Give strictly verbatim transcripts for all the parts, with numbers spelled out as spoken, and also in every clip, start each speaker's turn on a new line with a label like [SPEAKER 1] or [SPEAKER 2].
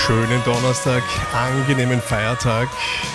[SPEAKER 1] Schönen Donnerstag, angenehmen Feiertag.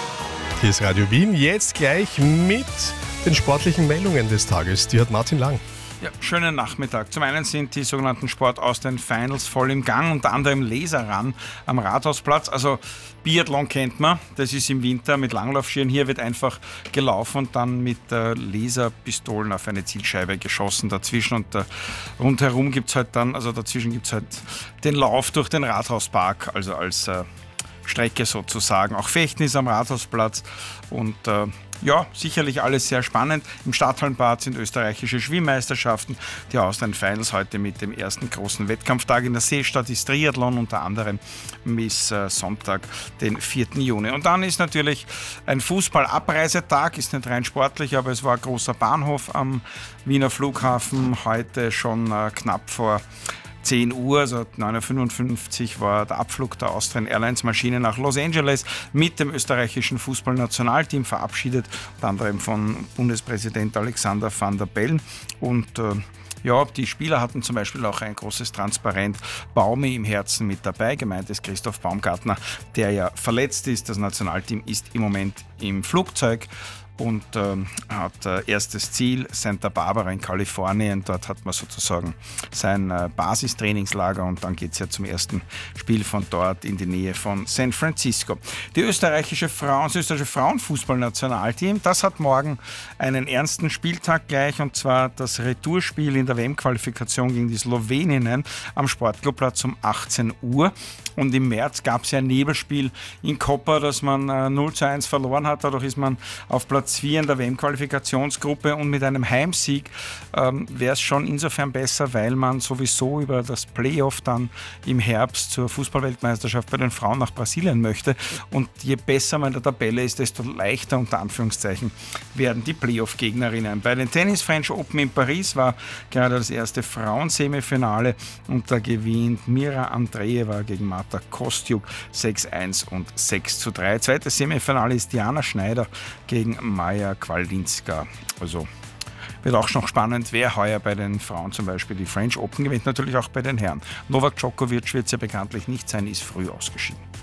[SPEAKER 1] Hier ist Radio Wien. Jetzt gleich mit den sportlichen Meldungen des Tages. Die hat Martin Lang.
[SPEAKER 2] Ja, schönen Nachmittag. Zum einen sind die sogenannten Sport-Austria-Finals voll im Gang, unter anderem Laserrun am Rathausplatz. Also Biathlon kennt man, das ist im Winter mit Langlaufskiern. Hier wird einfach gelaufen und dann mit äh, Laserpistolen auf eine Zielscheibe geschossen dazwischen. Und äh, rundherum gibt es halt dann, also dazwischen gibt es halt den Lauf durch den Rathauspark, also als äh, Strecke sozusagen. Auch Fechten ist am Rathausplatz und äh, ja, sicherlich alles sehr spannend. Im Stadthallenbad sind österreichische Schwimmmeisterschaften. Die Austrian Finals heute mit dem ersten großen Wettkampftag in der Seestadt ist Triathlon, unter anderem bis äh, Sonntag, den vierten Juni. Und dann ist natürlich ein Fußball-Abreisetag, ist nicht rein sportlich, aber es war ein großer Bahnhof am Wiener Flughafen. Heute schon äh, knapp vor zehn Uhr, also neun Uhr fünfundfünfzig, war der Abflug der Austrian Airlines Maschine nach Los Angeles mit dem österreichischen Fußballnationalteam, verabschiedet, unter anderem von Bundespräsident Alexander Van der Bellen. Und äh, ja, die Spieler hatten zum Beispiel auch ein großes Transparent Baumi im Herzen mit dabei. Gemeint ist Christoph Baumgartner, der ja verletzt ist. Das Nationalteam ist im Moment im Flugzeug und ähm, hat äh, erstes Ziel Santa Barbara in Kalifornien. Dort hat man sozusagen sein äh, Basistrainingslager und dann geht es ja zum ersten Spiel von dort in die Nähe von San Francisco. Die österreichische Frauen, das österreichische Frauenfußballnationalteam, das hat morgen einen ernsten Spieltag gleich, und zwar das Retourspiel in der W M-Qualifikation gegen die Sloweninnen am Sportclubplatz um achtzehn Uhr. Und im März gab es ja ein Nebelspiel in Koper, das man äh, null zu eins verloren hat. Dadurch ist man auf Platz vier in der W M-Qualifikationsgruppe, und mit einem Heimsieg ähm, wäre es schon insofern besser, weil man sowieso über das Playoff dann im Herbst zur Fußballweltmeisterschaft bei den Frauen nach Brasilien möchte. Und je besser man in der Tabelle ist, desto leichter unter Anführungszeichen werden die Playoff-Gegnerinnen. Bei den Tennis French Open in Paris war gerade das erste Frauensemifinale und da gewinnt Mira Andreeva gegen Marta Kostyuk sechs eins und sechs zu drei. Zweites Semifinale ist Diana Schneider gegen Maja Kwallinska. Also wird auch noch spannend, wer heuer bei den Frauen zum Beispiel die French Open gewinnt, natürlich auch bei den Herren. Novak Djokovic wird es ja bekanntlich nicht sein, ist früh ausgeschieden.